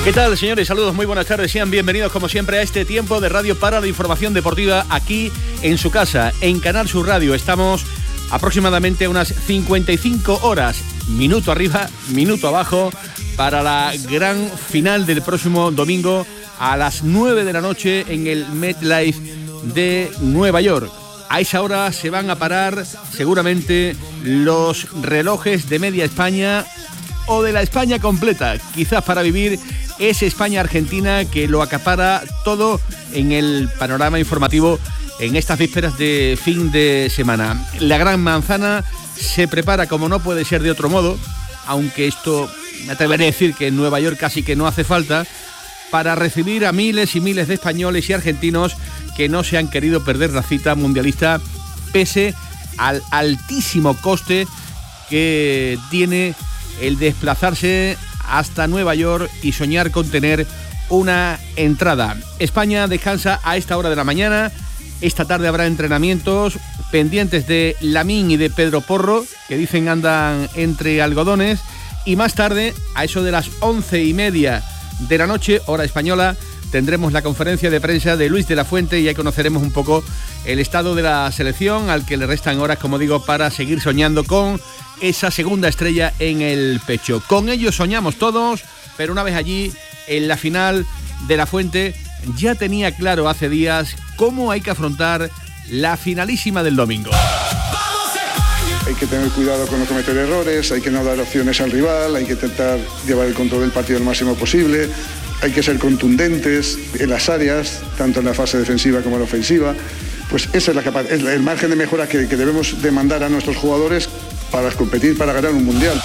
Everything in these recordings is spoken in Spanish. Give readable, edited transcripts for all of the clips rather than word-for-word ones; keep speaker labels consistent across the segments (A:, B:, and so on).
A: ¿Qué tal, señores? Saludos, muy buenas tardes. Sean bienvenidos, como siempre, a este tiempo de radio para la información deportiva aquí en su casa, en Canal Sur Radio. Estamos aproximadamente unas 55 horas, minuto arriba, minuto abajo, para la gran final del próximo domingo a las 9 de la noche en el MetLife de Nueva York. A esa hora se van a parar seguramente los relojes de media España o de la España completa, quizás para vivir ese España-Argentina que lo acapara todo en el panorama informativo en estas vísperas de fin de semana. La Gran Manzana se prepara, como no puede ser de otro modo, aunque esto me atreveré a decir que en Nueva York casi que no hace falta, para recibir a miles y miles de españoles y argentinos que no se han querido perder la cita mundialista pese al altísimo coste que tiene el desplazarse hasta Nueva York y soñar con tener una entrada. España descansa a esta hora de la mañana. Esta tarde habrá entrenamientos pendientes de Lamín y de Pedro Porro, que dicen andan entre algodones, y más tarde, a eso de las 11:30 de la noche, hora española, tendremos la conferencia de prensa de Luis de la Fuente y ahí conoceremos un poco el estado de la selección, al que le restan horas, como digo, para seguir soñando con esa segunda estrella en el pecho. Con ello soñamos todos, pero una vez allí, en la final de la Fuente, ya tenía claro hace días cómo hay que afrontar la finalísima del domingo.
B: Hay que tener cuidado con no cometer errores, hay que no dar opciones al rival, hay que intentar llevar el control del partido al máximo posible, hay que ser contundentes en las áreas, tanto en la fase defensiva como en la ofensiva. Pues esa es el margen de mejora que debemos demandar a nuestros jugadores para competir, para ganar un mundial.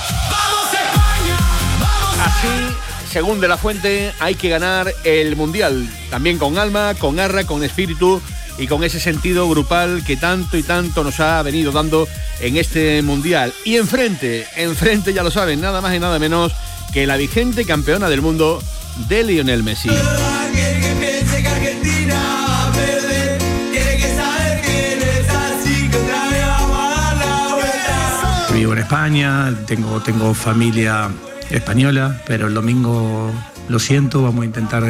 A: Así, según de la Fuente, hay que ganar el mundial, también con alma, con garra, con espíritu y con ese sentido grupal que tanto y tanto nos ha venido dando en este mundial. Y enfrente, ya lo saben, nada más y nada menos que la vigente campeona del mundo de Lionel Messi.
C: Vivo en España, tengo familia española, pero el domingo lo siento, vamos a intentar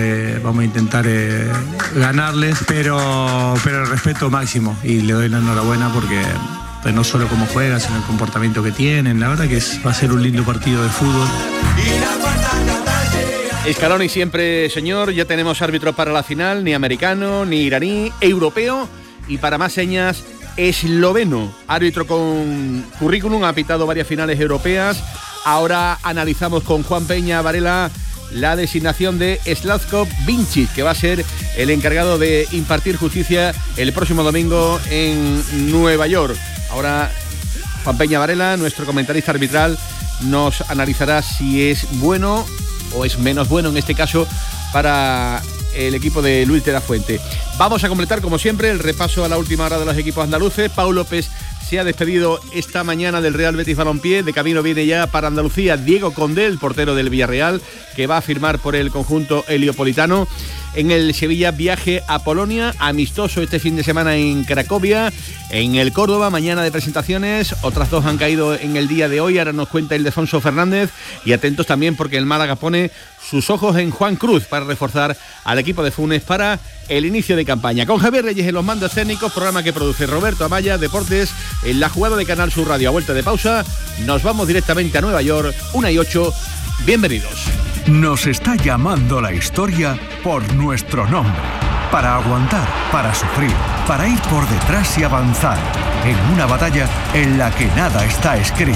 C: ganarles, pero el respeto máximo, y le doy la enhorabuena porque pues no solo cómo juegan, sino el comportamiento que tienen. La verdad que va a ser un lindo partido de fútbol.
A: Scaloni siempre, señor, ya tenemos árbitro para la final, ni americano, ni iraní, europeo y para más señas, esloveno. Árbitro con currículum, ha pitado varias finales europeas. Ahora analizamos con Juan Peña Varela la designación de Slavko Vincic, que va a ser el encargado de impartir justicia el próximo domingo en Nueva York. Ahora Juan Peña Varela, nuestro comentarista arbitral, nos analizará si es bueno o es menos bueno en este caso para el equipo de Luis de la Fuente. Vamos a completar, como siempre, el repaso a la última hora de los equipos andaluces. Pau López se ha despedido esta mañana del Real Betis Balompié. De camino viene ya para Andalucía Diego Condé, el portero del Villarreal, que va a firmar por el conjunto heliopolitano. En el Sevilla, viaje a Polonia, amistoso este fin de semana en Cracovia. En el Córdoba, mañana de presentaciones, otras dos han caído en el día de hoy, ahora nos cuenta Ildefonso Fernández. Y atentos también porque el Málaga pone sus ojos en Juan Cruz para reforzar al equipo de Funes para el inicio de campaña. Con Javier Reyes en los mandos técnicos, programa que produce Roberto Amaya, Deportes, en la jugada de Canal Sur Radio. A vuelta de pausa, nos vamos directamente a Nueva York, 1:08. Bienvenidos.
D: Nos está llamando la historia por nuestro nombre. Para aguantar, para sufrir, para ir por detrás y avanzar. En una batalla en la que nada está escrito.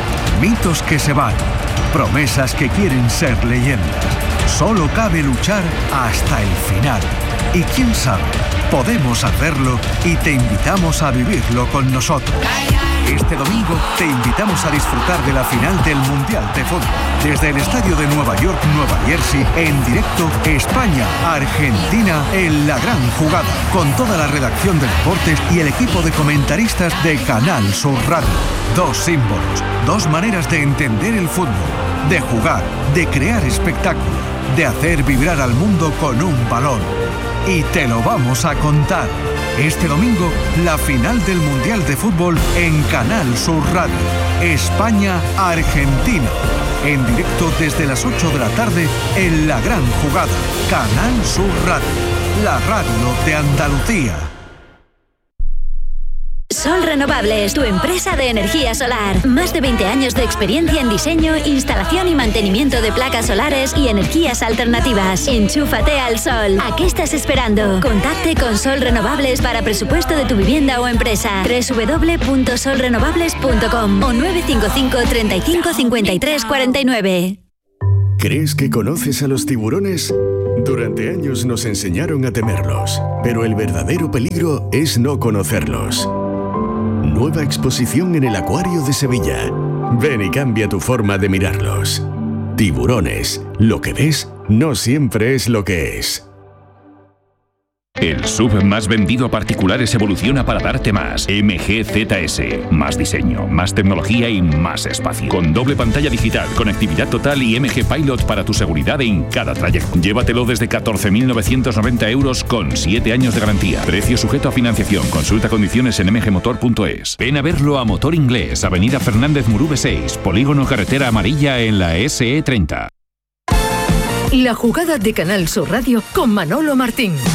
D: Mitos que se van, promesas que quieren ser leyendas. Solo cabe luchar hasta el final. Y quién sabe, podemos hacerlo y te invitamos a vivirlo con nosotros. Este domingo te invitamos a disfrutar de la final del Mundial de Fútbol. Desde el estadio de Nueva York, Nueva Jersey, en directo, España-Argentina en la gran jugada. Con toda la redacción de deportes y el equipo de comentaristas de Canal Sur Radio. Dos símbolos, dos maneras de entender el fútbol, de jugar, de crear espectáculo, de hacer vibrar al mundo con un balón. Y te lo vamos a contar. Este domingo, la final del Mundial de Fútbol en Canal Sur Radio. España-Argentina. en directo desde las 8 de la tarde en La Gran Jugada. Canal Sur Radio, la radio de Andalucía.
E: Sol Renovables, tu empresa de energía solar. Más de 20 años de experiencia en diseño, instalación y mantenimiento de placas solares y energías alternativas. Enchúfate al sol. ¿A qué estás esperando? Contacte con Sol Renovables para presupuesto de tu vivienda o empresa. www.solrenovables.com o 955 35 53 49.
F: ¿Crees que conoces a los tiburones? Durante años nos enseñaron a temerlos, pero el verdadero peligro es no conocerlos. Nueva exposición en el Acuario de Sevilla. Ven y cambia tu forma de mirarlos. Tiburones. Lo que ves no siempre es lo que es.
G: El SUV más vendido a particulares evoluciona para darte más. MG ZS. Más diseño, más tecnología y más espacio. Con doble pantalla digital, conectividad total y MG Pilot para tu seguridad en cada trayecto. Llévatelo desde 14.990 euros con 7 años de garantía. Precio sujeto a financiación. Consulta condiciones en mgmotor.es. Ven a verlo a Motor Inglés, Avenida Fernández Murube 6, Polígono Carretera Amarilla en la SE30.
H: La jugada de Canal Sur Radio con Manolo Martín.